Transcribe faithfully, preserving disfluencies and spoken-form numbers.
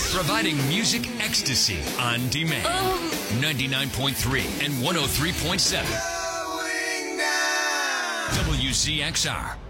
Providing music ecstasy on demand. ninety-nine point three and one oh three point seven. W Z X R.